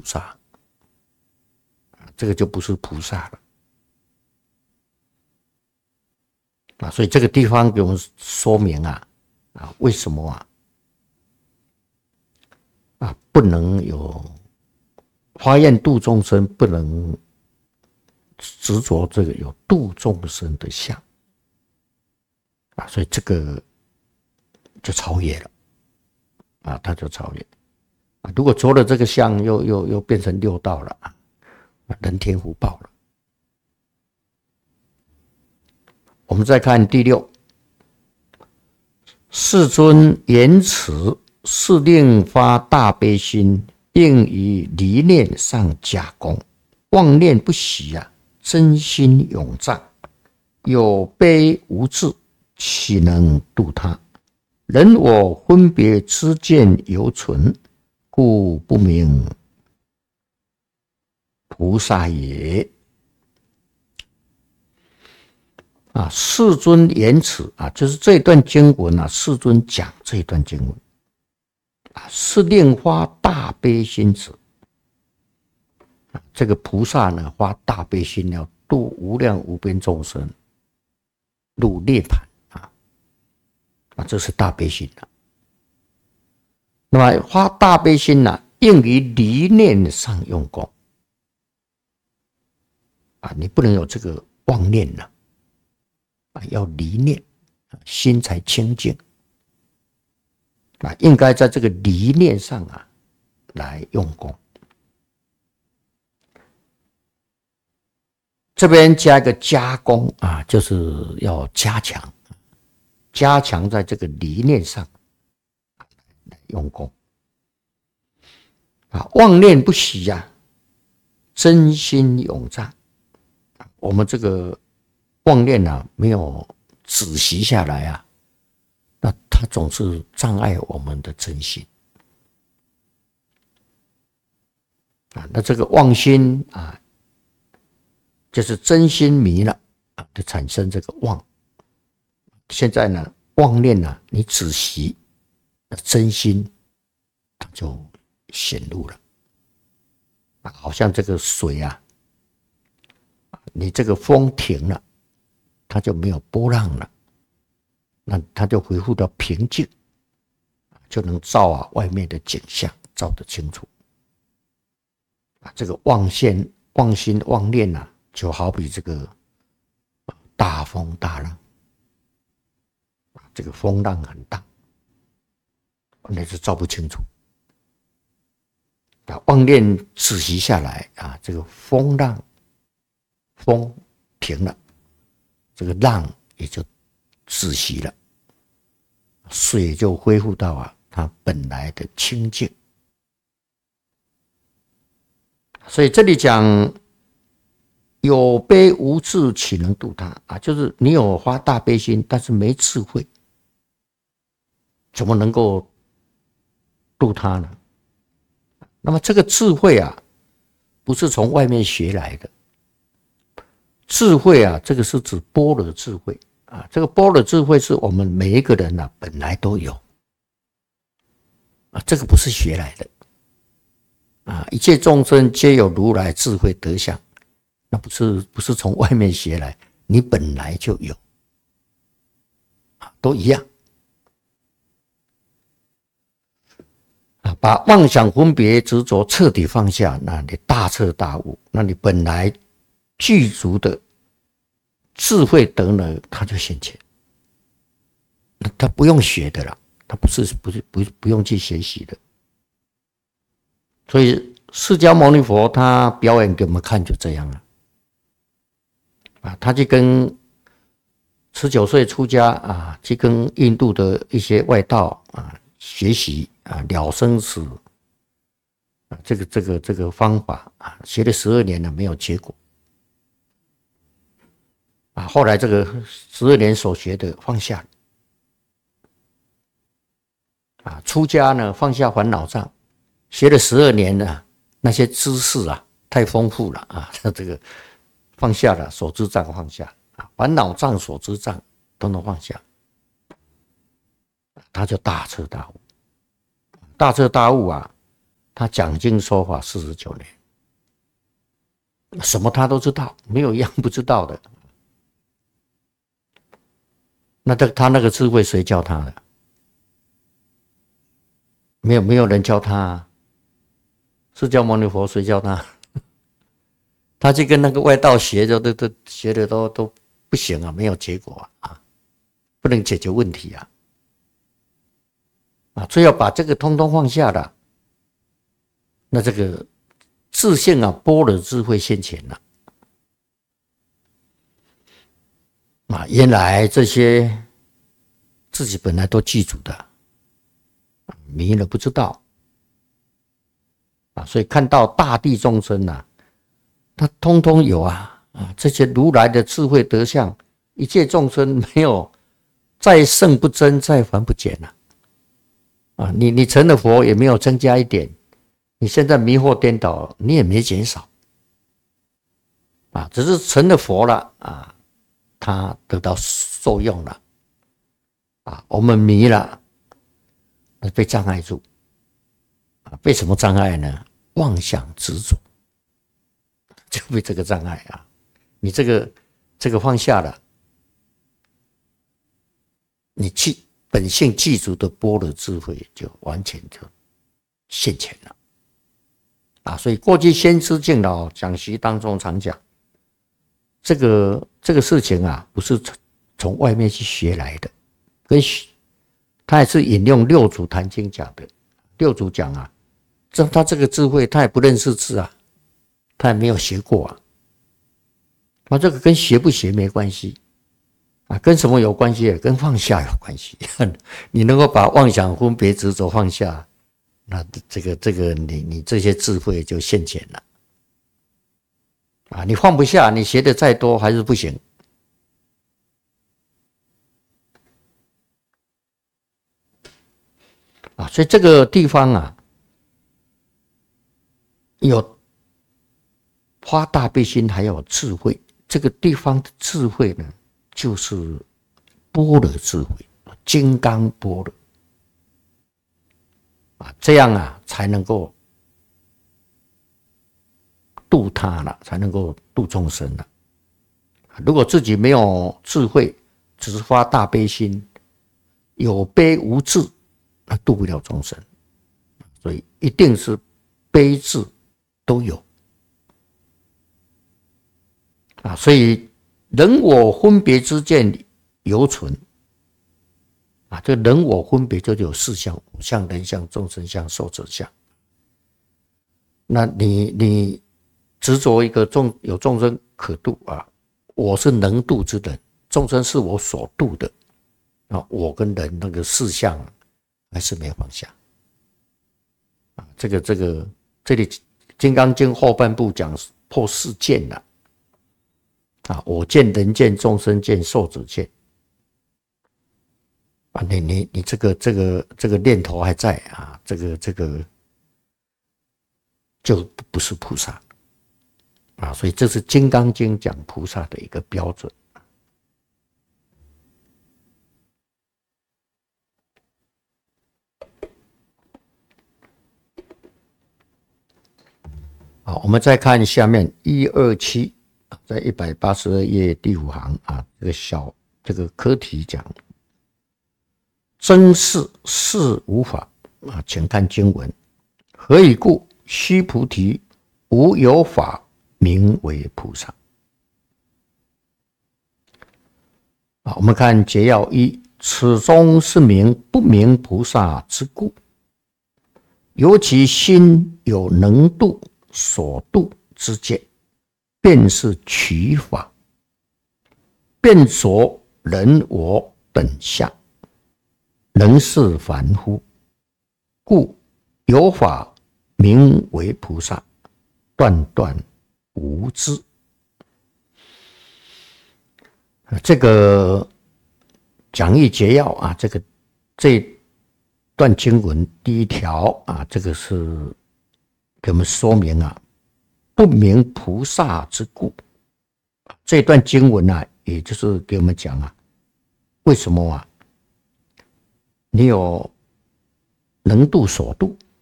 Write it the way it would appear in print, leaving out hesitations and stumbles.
萨，这个就不是菩萨了所以这个地方给我们说明为什么不能有发愿度众生，不能执着这个有度众生的相所以这个就超越了他就超越如果着了这个相又变成六道了人天福报了。我们再看第六，世尊言辞是令发大悲心，并于离念上加功，妄念不息真心永藏，有悲无智，岂能度他？人我分别之见犹存，故不名菩萨也。世尊言此就是这段经文世尊讲这段经文是令发大悲心者。这个菩萨呢，发大悲心要度无量无边众生入涅槃这是大悲心那么发大悲心应于离念上用功你不能有这个妄念要离念，心才清净应该在这个离念上来用功。这边加一个加功就是要加强在这个离念上来用功妄念不息真心永藏。我们这个妄念没有止息下来那它总是障碍我们的真心那这个妄心就是真心迷了就产生这个妄。现在呢，妄念你止息，真心它就显露了好像这个水你这个风停了，它就没有波浪了，那它就恢复到平静，就能照外面的景象，照得清楚这个妄心妄念就好比这个大风大浪这个风浪很大，那是照不清楚妄念止息下来这个风停了，这个浪也就止息了，水就恢复到它本来的清净。所以这里讲有悲无智，岂能度他就是你有发大悲心，但是没智慧，怎么能够度他呢？那么这个智慧不是从外面学来的，智慧这个是指般若智慧这个般若智慧是我们每一个人本来都有这个不是学来的一切众生皆有如来智慧德相，那不是从外面学来，你本来就有都一样把妄想分别执着彻底放下，那你大彻大悟，那你本来具足的智慧德能它就显现，它不用学的啦，它不用去学习的。所以释迦牟尼佛他表演给我们看就这样了他去跟19岁出家去跟印度的一些外道学习了生死这个方法学了12年了没有结果后来这个12年所学的放下出家呢放下烦恼障，学了12年了，那些知识太丰富了这个放下了，所知障放下烦恼障所知障都能放下，他就大彻大悟。大彻大悟他讲经说法49年，什么他都知道，没有一样不知道的。那他那个智慧谁教他的？没有人教他啊。释迦牟尼佛谁教他？他去跟那个外道学的，都学的都不行啊，没有结果啊，不能解决问题啊。所以要把这个通通放下了，那这个自性啊，般若智慧现前了。原来这些自己本来都记住的，迷了不知道所以看到大地众生啊，他通通有这些如来的智慧德相，一切众生没有再圣不增，再凡不减你成了佛也没有增加一点，你现在迷惑颠倒，你也没减少只是成了佛了他得到受用了我们迷了，被障碍住被什么障碍呢？妄想执着，就被这个障碍你这个放下了，你本性具足的般若智慧就完全就现前了所以过去先知敬老讲习当中常讲，这个事情不是从外面去学来的，他也是引用六祖坛经讲的。六祖讲他这个智慧他也不认识字他也没有学过这个跟学不学没关系跟什么有关系？跟放下有关系你能够把妄想分别执着放下，那这个你这些智慧就现前了你放不下，你学的再多还是不行所以这个地方有发大悲心，还有智慧。这个地方的智慧呢，就是般若智慧，金刚般若这样才能够度他了，才能够度众生了。如果自己没有智慧，只是发大悲心，有悲无智，那度不了众生。所以一定是悲智都有所以人我分别之见犹存这人我分别就有四相：我相、人相、众生相、寿者相。那你执着一个有众生可度我是能度之人，众生是我所度的我跟人那个四相还是没放下这里《金刚经》后半部讲破四见了我见、人见、众生见、寿者见你这个念头还在这个就不是菩萨所以这是《金刚经》讲菩萨的一个标准。好，我们再看下面127，在182页第5行这个课题讲真是无法请看经文。何以故？须菩提，无有法名为菩萨。我们看结要1，此中是名不明菩萨之故，尤其心有能度所度之见，便是取法，便着人我等相，能是凡夫，故有法名为菩萨，断断无知。这个讲义结要这段经文第一条这个是给我们说明不明菩萨之故。这段经文也就是给我们讲为什么你有能度所度